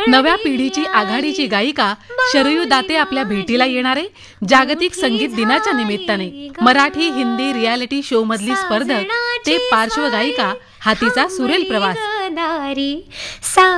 नव्या पिढीची आघाडीची गायिका शरयू दाते आपल्या भेटीला येणारे जागतिक संगीत दिनाच्या निमित्ताने मराठी हिंदी रियालिटी शो मधली स्पर्धक ते पार्श्वगायिका हा तिचा सुरेल प्रवास.